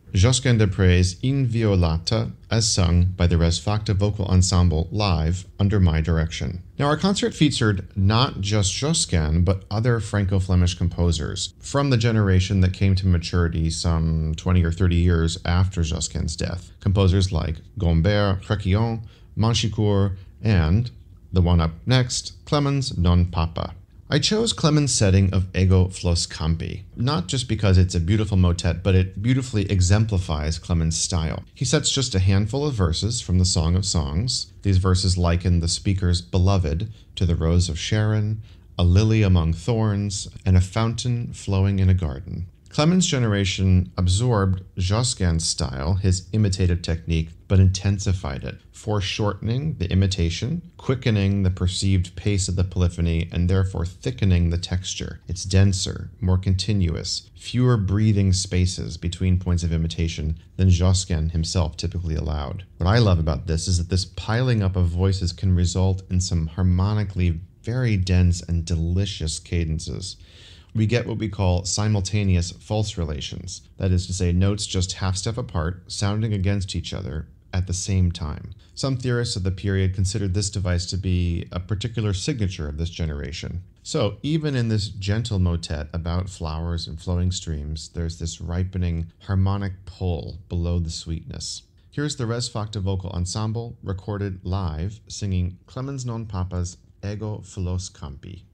Josquin des Prez Inviolata, as sung by the Res Facta Vocal Ensemble live under my direction. Now, our concert featured not just Josquin, but other Franco-Flemish composers from the generation that came to maturity some 20 or 30 years after Josquin's death. Composers like Gombert, Créquillon, Manchicourt, and, the one up next, Clemens non Papa. I chose Clemens' setting of Ego Flos Campi, not just because it's a beautiful motet, but it beautifully exemplifies Clemens' style. He sets just a handful of verses from the Song of Songs. These verses liken the speaker's beloved to the rose of Sharon, a lily among thorns, and a fountain flowing in a garden. Clemens' generation absorbed Josquin's style, his imitative technique, but intensified it, foreshortening the imitation, quickening the perceived pace of the polyphony, and therefore thickening the texture. It's denser, more continuous, fewer breathing spaces between points of imitation than Josquin himself typically allowed. What I love about this is that this piling up of voices can result in some harmonically very dense and delicious cadences. We get what we call simultaneous false relations, that is to say, notes just half-step apart, sounding against each other at the same time. Some theorists of the period considered this device to be a particular signature of this generation. So, even in this gentle motet about flowers and flowing streams, there's this ripening harmonic pull below the sweetness. Here's the Res Facta Vocal Ensemble, recorded live, singing Clemens non Papa's Ego Flos Campi.